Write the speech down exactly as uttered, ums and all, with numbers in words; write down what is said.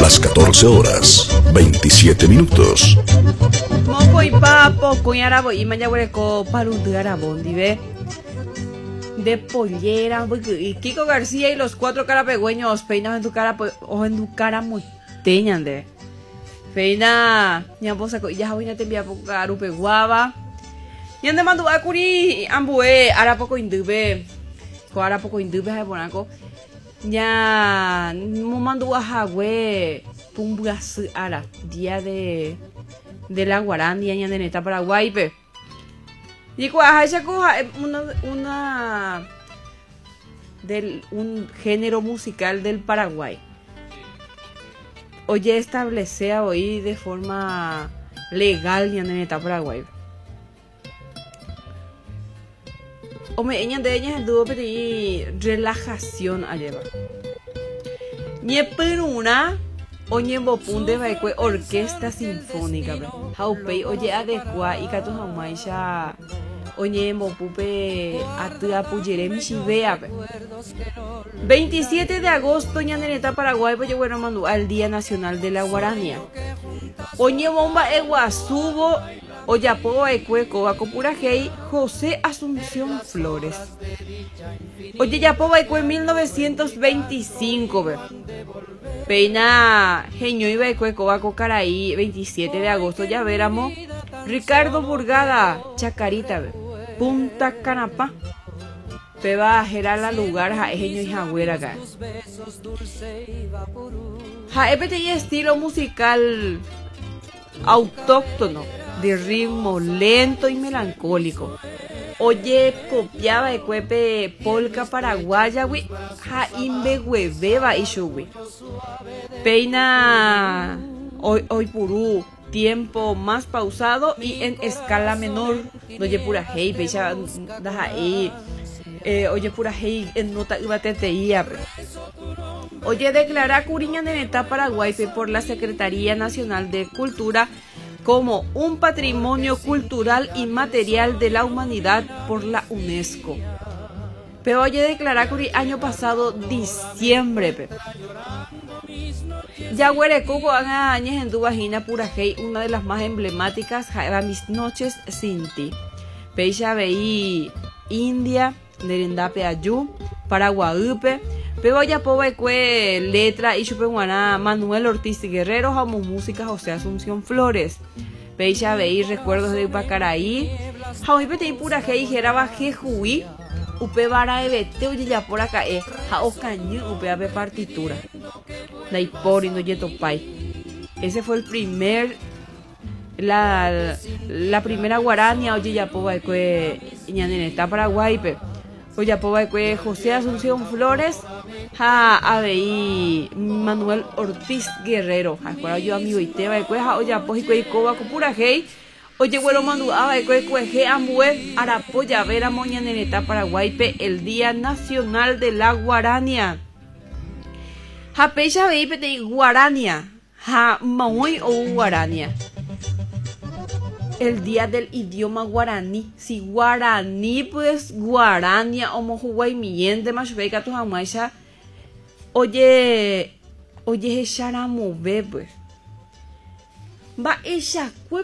Las catorce horas, veintisiete minutos. Moco y papo, cuñarabo y mañahueco para un diarabondi, ¿ve? De pollera, y Kiko García y los cuatro carapegüeños peinados en tu cara o en tu cara muy teñan de peina ya vos ya voy a te enviar poco garupe guava y ande mando a curi ambue ara poco indube ko ara poco indube hay bonaco ya mo mando a jagüe pumbuas ara día de de la guarania ya de neta Paraguay pe y cuaja esa cosa una una del un género musical del Paraguay. Oye, establece hoy de forma legal en el Paraguay. Hombre, ella de ella tuvo pedir relajación a llevar. Ni peruna o ni bopunde va a orquesta sinfónica. Haupei oye adecua y cato jamaisha oye bopupe atua puyeremi shivea. veintisiete de agosto en el Paraguay pues bueno mandó al Día Nacional de la Guarania. Oñe bomba eguasubo oyapo ecueco a copurajei José Asunción Flores. Oye yapo ecue mil novecientos veinticinco be. Peina genio iba ecueco a cocaraí veintisiete de agosto ya veramos Ricardo Burgada Chacarita be. Punta Canapá. Te va a gerar la lugar a ejeño y jagüera acá. Ja, este estilo musical autóctono de ritmo lento y melancólico. Oye, copiaba de cuepe polka paraguaya, wi, ja imbe hueveba y shuwi. Peina hoy hoy purú. Tiempo más pausado y en escala menor. Oye, pura hey, pecha, da ahí. Eh, oye, pura hey, en nota iba teteía. Oye, declara Curiña de Neta Paraguay por la Secretaría Nacional de Cultura como un patrimonio cultural y material de la humanidad por la UNESCO. Pero oye, declara Curi año pasado, diciembre. Pe. Ya huerecuco haga años en tu vagina pura hey, una de las más emblemáticas, era Mis Noches Sin Ti. Peisha veí India, Nerendape Ayú, Paraguayupe, pero ya pobre cue letra y chupeguaná Manuel Ortiz Guerrero, como música José Asunción Flores. Peisha veí Recuerdos de Upacaraí, Jaui Peti pura hey, Geraba Jejuí. Upe vara ebete oye ya por acá eh ja ocañu upe ape partitura la ipori no yeto pai. Ese fue el primer la la primera guarania oye ya poba que ñaneneta Paraguay pe oye ya poba que José Asunción Flores ja abei Manuel Ortiz Guerrero ja cuando yo amigo iteba que ja oye poji que coba pura hey. Oye, bueno, mandu, ah, que cueje ambue, arapoya, vera moña neneta Paraguay, pe, el Día Nacional de la Guarania. Ja, pecha veipe de Guarania, ja, maui o Guarania. El Día del Idioma Guaraní. Si Guaraní, pues, Guarania, o mojuguay miente, más beca tu jamaisha. Oye, oye, echaramu, ve, pues. Va, ella,